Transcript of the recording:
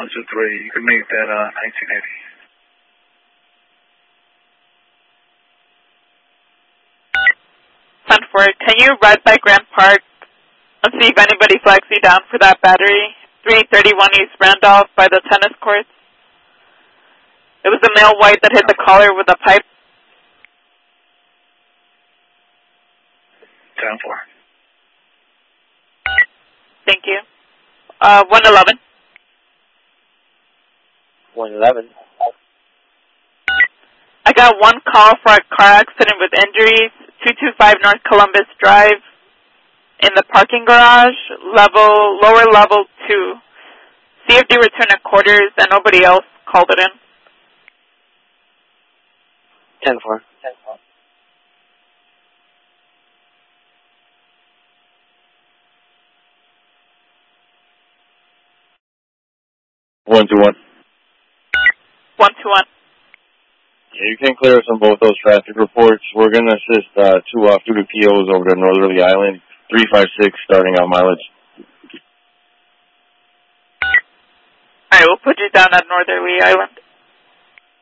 123. You can make that 1980. Can you ride by Grand Park and see if anybody flags you down for that battery? 331 East Randolph by the tennis courts. It was a male white that hit the collar with a pipe. 10-4. Thank you. 111. 111. I got one call for a car accident with injuries. 225 North Columbus Drive in the parking garage, lower level 2. CFD returned at quarters and nobody else called it in. 10-4. 121. 121. Yeah, you can clear us on both those traffic reports. We're going to assist 2 off-duty POs over to Northerly Island, 356 starting out mileage. All right, we'll put you down at Northerly Island.